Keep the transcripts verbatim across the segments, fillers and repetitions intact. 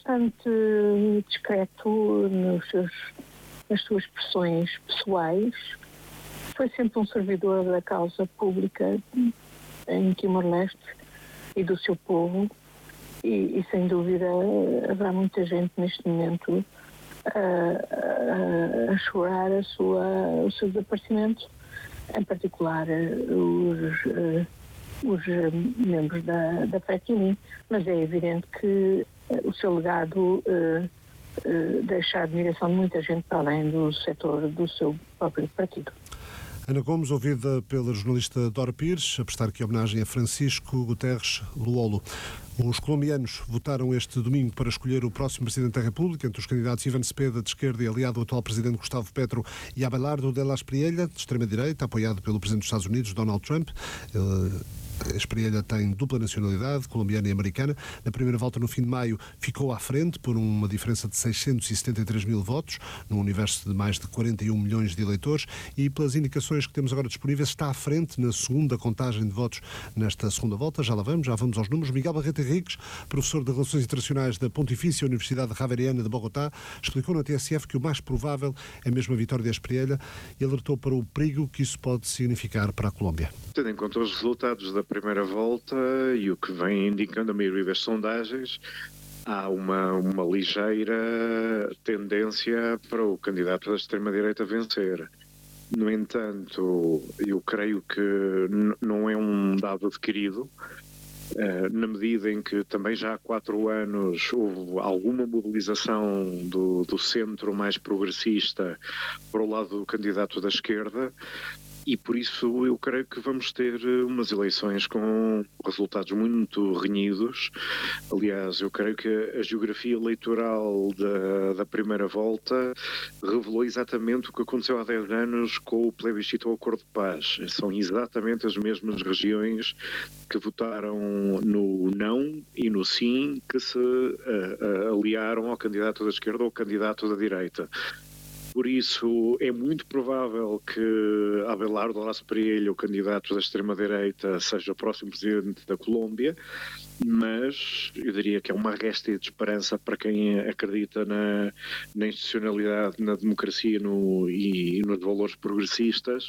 bastante discreto nos seus, nas suas expressões pessoais. Foi sempre um servidor da causa pública em Timor-Leste e do seu povo, e, e sem dúvida haverá muita gente neste momento a, a, a chorar a sua, o seu desaparecimento, em particular os, os membros da, da Fretilin, mas é evidente que o seu legado uh, uh, deixa a admiração de muita gente para além do setor do seu próprio partido. Ana Gomes, ouvida pela jornalista Dora Pires, a prestar aqui homenagem a Francisco Guterres Luolo. Os colombianos votaram este domingo para escolher o próximo Presidente da República, entre os candidatos Iván Cepeda, de esquerda, e aliado do atual Presidente Gustavo Petro, e Abelardo de la Espriella, de extrema-direita, apoiado pelo Presidente dos Estados Unidos, Donald Trump. A Espriella tem dupla nacionalidade, colombiana e americana. Na primeira volta, no fim de maio, ficou à frente por uma diferença de seiscentos e setenta e três mil votos, num universo de mais de quarenta e um milhões de eleitores, e pelas indicações que temos agora disponíveis, está à frente na segunda contagem de votos nesta segunda volta. Já lá vamos, já vamos aos números. Miguel Barreto Henriques, professor de Relações Internacionais da Pontifícia Universidade Javeriana de Bogotá, explicou na T S F que o mais provável é mesmo a vitória da Espriella e alertou para o perigo que isso pode significar para a Colômbia. Tendo em conta os resultados da primeira volta e o que vem indicando a maioria das sondagens, há uma, uma ligeira tendência para o candidato da extrema-direita vencer. No entanto, eu creio que n- não é um dado adquirido, Uh, na medida em que também já há quatro anos houve alguma mobilização do, do centro mais progressista para o lado do candidato da esquerda, e por isso eu creio que vamos ter umas eleições com resultados muito renhidos. Aliás, eu creio que a geografia eleitoral da, da primeira volta revelou exatamente o que aconteceu há dez anos com o plebiscito ao Acordo de Paz. São exatamente as mesmas regiões que votaram no não e no sim que se uh, uh, aliaram ao candidato da esquerda ou ao candidato da direita. Por isso, é muito provável que Abelardo de la Espriella, o candidato da extrema-direita, seja o próximo presidente da Colômbia, mas eu diria que é uma réstia de esperança para quem acredita na, na institucionalidade, na democracia no, e, e nos valores progressistas,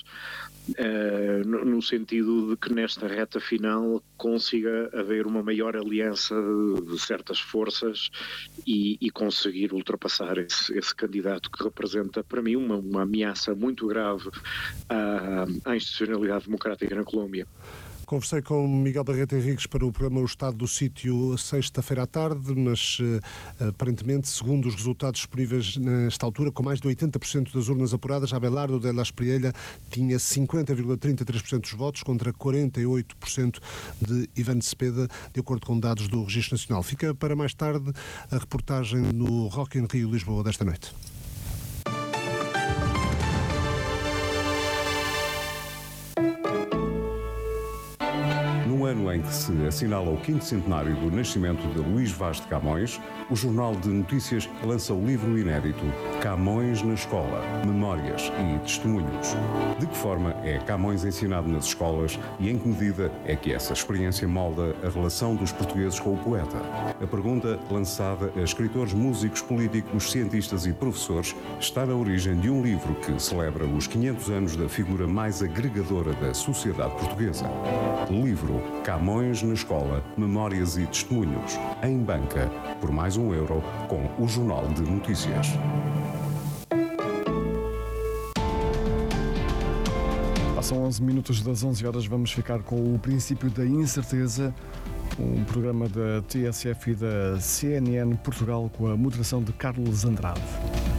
uh, no, no sentido de que nesta reta final consiga haver uma maior aliança de, de certas forças e, e conseguir ultrapassar esse, esse candidato que representa, para mim, uma, uma ameaça muito grave à, à institucionalidade democrática na Colômbia. Conversei com Miguel Barreto Henriques para o programa O Estado do Sítio sexta-feira à tarde, mas aparentemente, segundo os resultados disponíveis nesta altura, com mais de oitenta por cento das urnas apuradas, Abelardo de la Espriella tinha cinquenta vírgula trinta e três por cento dos votos contra quarenta e oito por cento de Iván Cepeda, de acordo com dados do Registro Nacional. Fica para mais tarde a reportagem no Rock in Rio Lisboa desta noite. No ano em que se assinala o quinto centenário do nascimento de Luís Vaz de Camões, o Jornal de Notícias lança o livro inédito Camões na Escola, Memórias e Testemunhos. De que forma é Camões ensinado nas escolas e em que medida é que essa experiência molda a relação dos portugueses com o poeta? A pergunta, lançada a escritores, músicos, políticos, cientistas e professores, está na origem de um livro que celebra os quinhentos anos da figura mais agregadora da sociedade portuguesa. Livro Camões na Escola, Memórias e Testemunhos, em banca, por mais um euro, com o Jornal de Notícias. Passam onze minutos das onze horas, vamos ficar com o Princípio da Incerteza, um programa da T S F e da C N N Portugal com a moderação de Carlos Andrade.